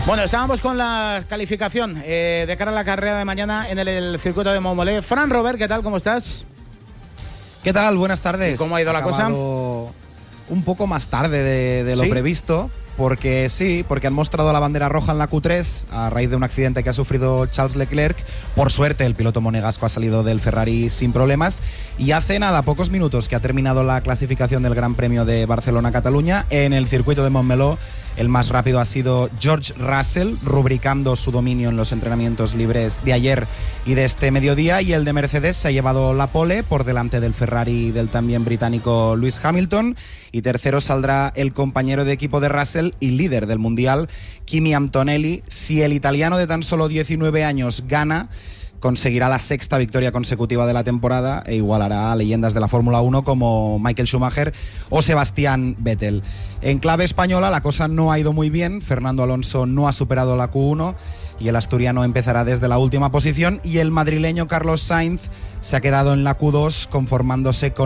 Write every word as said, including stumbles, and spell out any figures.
Bueno, estábamos con la calificación eh, de cara a la carrera de mañana en el, el circuito de Montmeló. Fran Robert, ¿qué tal? ¿Cómo estás? ¿Qué tal? Buenas tardes. ¿Y cómo ha ido la cosa? Un poco más tarde de, de lo ¿Sí? previsto, porque sí, porque han mostrado la bandera roja en la Q tres a raíz de un accidente que ha sufrido Charles Leclerc. Por suerte, el piloto monegasco ha salido del Ferrari sin problemas. Y hace nada, pocos minutos, que ha terminado la clasificación del Gran Premio de Barcelona-Cataluña. En el circuito de Montmeló, el más rápido ha sido George Russell, rubricando su dominio en los entrenamientos libres de ayer y de este mediodía. Y el de Mercedes se ha llevado la pole por delante del Ferrari y del también británico Lewis Hamilton. Y tercero saldrá el compañero de equipo de Russell y líder del Mundial, Kimi Antonelli. Si el italiano de tan solo diecinueve años gana, conseguirá la sexta victoria consecutiva de la temporada e igualará a leyendas de la Fórmula uno como Michael Schumacher o Sebastián Vettel. En clave española la cosa no ha ido muy bien. Fernando Alonso no ha superado la Q uno y el asturiano empezará desde la última posición, y el madrileño Carlos Sainz se ha quedado en la Q dos, conformándose con